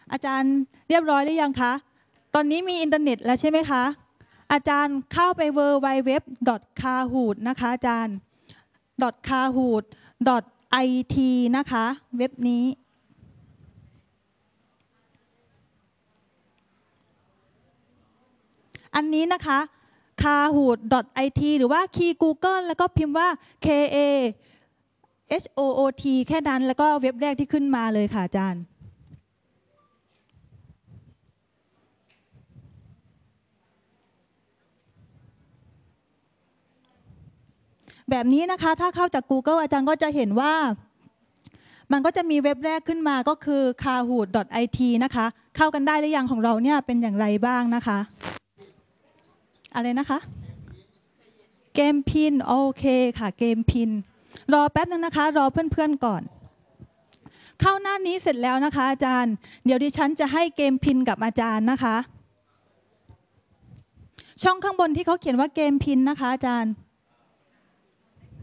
อาจารย์เรียบร้อยหรือยังคะตอนนี้มีอินเทอร์เน็ตแล้วใช่ไหมคะอาจารย์เข้าไป www.kahoot นะคะอาจารย์ kahoot.it นะคะเว็บนี้อันนี้นะคะ kahoot.it หรือว่าคีย์ Google แล้วก็พิมพ์ว่า KAHOOT แค่นั้นแล้วก็เว็บแรกที่ขึ้นมาเลยค่ะอาจารย์แบบนี้นะคะถ้าเข้าจาก Google อาจารย์ก็จะเห็นว่ามันก็จะมีเว็บแรกขึ้นมาก็คือ kahoot.it นะคะเข้ากันได้หรือยังของเราเนี่ยเป็นอย่างไรบ้างนะคะอะไรนะคะเกมพินโอเคค่ะเกมพินรอแป๊บนึงนะคะรอเพื่อนๆก่อนเข้าหน้านี้เสร็จแล้วนะคะอาจารย์เดี๋ยวดิฉันจะให้เกมพินกับอาจารย์นะคะช่องข้างบนที่เขาเขียนว่าเกมพินนะคะอาจารย์